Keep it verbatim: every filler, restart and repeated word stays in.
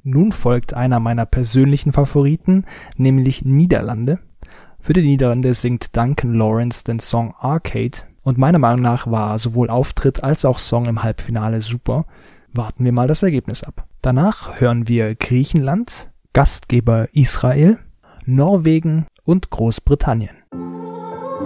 Nun folgt einer meiner persönlichen Favoriten, nämlich Niederlande. Für die Niederlande singt Duncan Lawrence den Song Arcade und meiner Meinung nach war sowohl Auftritt als auch Song im Halbfinale super. Warten wir mal das Ergebnis ab. Danach hören wir Griechenland, Gastgeber Israel, Norwegen und Großbritannien.